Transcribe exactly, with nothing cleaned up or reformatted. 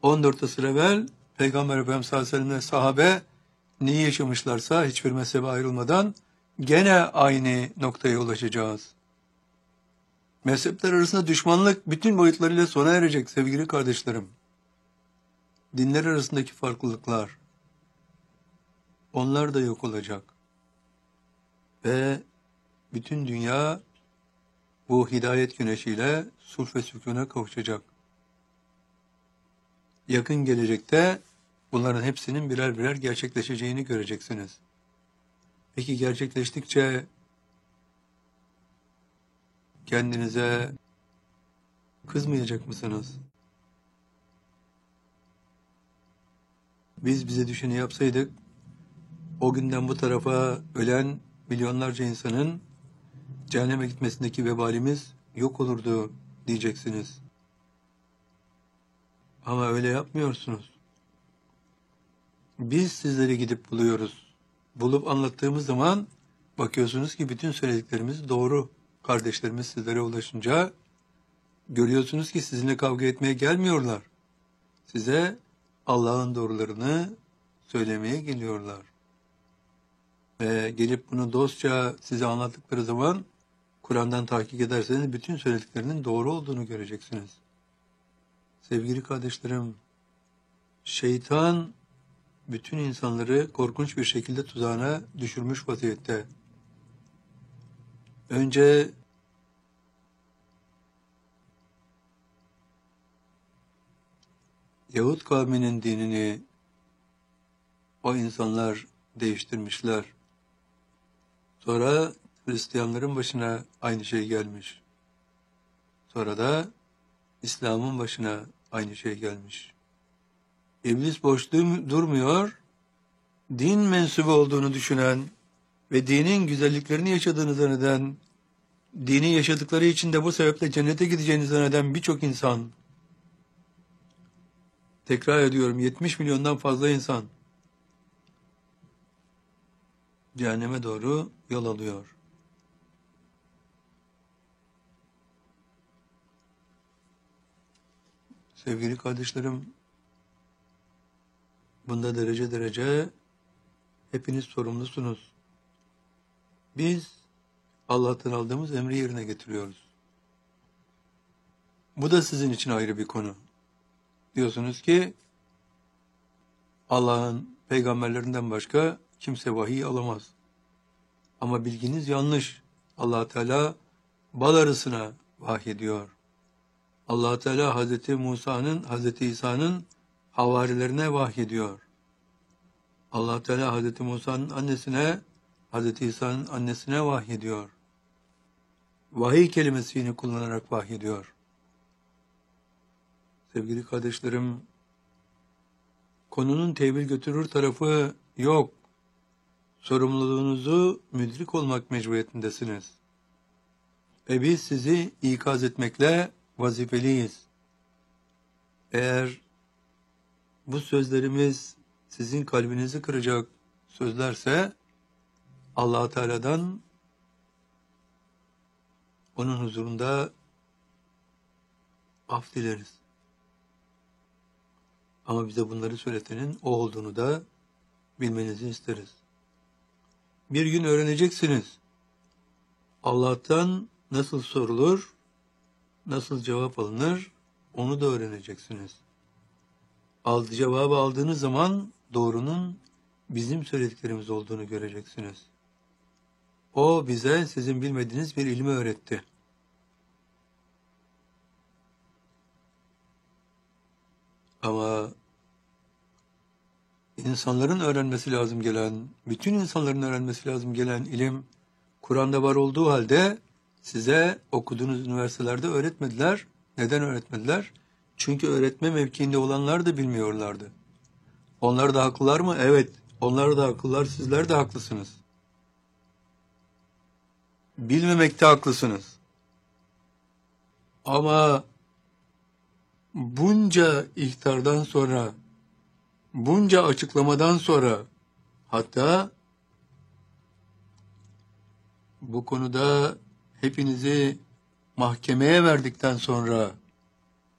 on dört asır evvel Peygamber Efendimiz sallallahu aleyhi ve sellem ve sahabe neyi yaşamışlarsa hiçbir mezhebe ayrılmadan gene aynı noktaya ulaşacağız. Mezhepler arasında düşmanlık bütün boyutlarıyla sona erecek sevgili kardeşlerim. Dinler arasındaki farklılıklar, onlar da yok olacak. Ve bütün dünya bu hidayet güneşiyle sulh ve sükûne kavuşacak. Yakın gelecekte bunların hepsinin birer birer gerçekleşeceğini göreceksiniz. Peki gerçekleştikçe kendinize kızmayacak mısınız? Biz bize düşeni yapsaydık, o günden bu tarafa ölen milyonlarca insanın cehenneme gitmesindeki vebalimiz yok olurdu diyeceksiniz. Ama öyle yapmıyorsunuz. Biz sizleri gidip buluyoruz. Bulup anlattığımız zaman bakıyorsunuz ki bütün söylediklerimiz doğru. Kardeşlerimiz sizlere ulaşınca görüyorsunuz ki sizinle kavga etmeye gelmiyorlar. Size Allah'ın doğrularını söylemeye geliyorlar. Ve gelip bunu dostça size anlattıkları zaman Kur'an'dan tahkik ederseniz bütün söylediklerinin doğru olduğunu göreceksiniz. Sevgili kardeşlerim, şeytan bütün insanları korkunç bir şekilde tuzağına düşürmüş vaziyette. Önce Yahud kavminin dinini o insanlar değiştirmişler. Sonra Hristiyanların başına aynı şey gelmiş. Sonra da İslam'ın başına aynı şey gelmiş. İblis boş durmuyor, din mensubu olduğunu düşünen ve dinin güzelliklerini yaşadığını zanneden, dini yaşadıkları için de bu sebeple cennete gideceğini zanneden birçok insan, tekrar ediyorum yetmiş milyondan fazla insan, cehenneme doğru yol alıyor. Sevgili kardeşlerim, bunda derece derece hepiniz sorumlusunuz. Biz Allah'tan aldığımız emri yerine getiriyoruz. Bu da sizin için ayrı bir konu. Diyorsunuz ki Allah'ın peygamberlerinden başka kimse vahiy alamaz. Ama bilginiz yanlış. Allah Teala bal arısına vahyediyor. Allah Teala Hazreti Musa'nın, Hazreti İsa'nın havarilerine vahyediyor. Allah Teala Hazreti Musa'nın annesine, Hazreti İsa'nın annesine vahyediyor. Vahiy kelimesini kullanarak vahyediyor. Sevgili kardeşlerim, konunun tevil götürür tarafı yok. Sorumluluğunuzu müdrik olmak mecburiyetindesiniz. Ve biz sizi ikaz etmekle vazifeliyiz. Eğer bu sözlerimiz sizin kalbinizi kıracak sözlerse Allah Teala'dan onun huzurunda af dileriz. Ama bize bunları söyletenin o olduğunu da bilmenizi isteriz. Bir gün öğreneceksiniz. Allah'tan nasıl sorulur, nasıl cevap alınır, onu da öğreneceksiniz. Aldı, cevabı aldığınız zaman doğrunun bizim söylediklerimiz olduğunu göreceksiniz. O bize sizin bilmediğiniz bir ilmi öğretti. Ama insanların öğrenmesi lazım gelen, bütün insanların öğrenmesi lazım gelen ilim, Kur'an'da var olduğu halde size okuduğunuz üniversitelerde öğretmediler. Neden öğretmediler? Çünkü öğretme mevkiinde olanlar da bilmiyorlardı. Onlar da haklılar mı? Evet. Onlar da haklılar, sizler de haklısınız. Bilmemekte haklısınız. Ama bunca ihtardan sonra, bunca açıklamadan sonra, hatta bu konuda hepinizi mahkemeye verdikten sonra